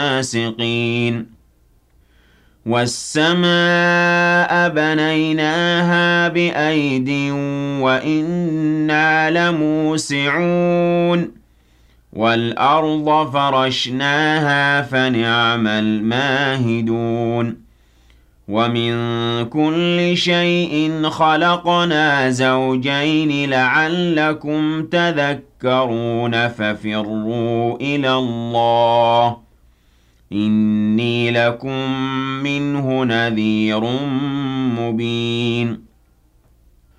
فاسقين والسماء بنيناها بأيد وإنا لموسعون والأرض فرشناها فنعم الماهدون ومن كل شيء خلقنا زوجين لعلكم تذكرون ففروا إلى الله إني لكم منه نذير مبين